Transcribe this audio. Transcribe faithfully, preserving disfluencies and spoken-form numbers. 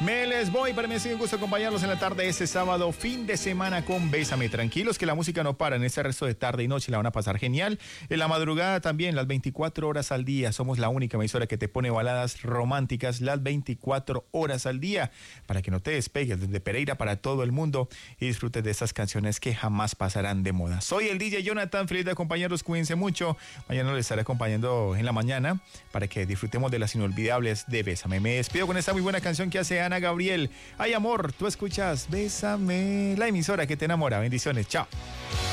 Me les voy, para mí ha sido un gusto acompañarlos en la tarde de este sábado, fin de semana con Bésame. Tranquilos que la música no para, en este resto de tarde y noche la van a pasar genial. En la madrugada también, las veinticuatro horas al día. Somos la única emisora que te pone baladas románticas las veinticuatro horas al día, para que no te despegues desde Pereira para todo el mundo y disfrutes de estas canciones que jamás pasarán de moda. Soy el D J Jonathan, feliz de acompañarlos, cuídense mucho. Mañana les estaré acompañando en la mañana para que disfrutemos de las inolvidables de Bésame. Me despido con esta muy buena canción que hace Ana Gabriel. Ay, amor, tú escuchas Bésame, la emisora que te enamora. Bendiciones, chao.